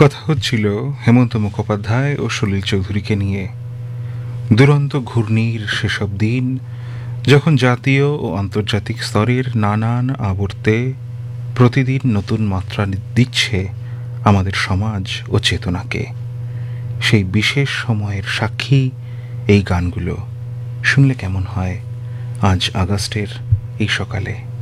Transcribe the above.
কথা হচ্ছিল হেমন্ত মুখোপাধ্যায় ও সলিল চৌধুরীকে নিয়ে। দুরন্ত ঘূর্ণির সেসব দিন, যখন জাতীয় ও আন্তর্জাতিক স্তরের নানান আবর্তে প্রতিদিন নতুন মাত্রা দিচ্ছে আমাদের সমাজ ও চেতনাকে। সেই বিশেষ সময়ের সাক্ষী এই গানগুলো। শুনলে কেমন হয় আজ আগস্টের এই সকালে?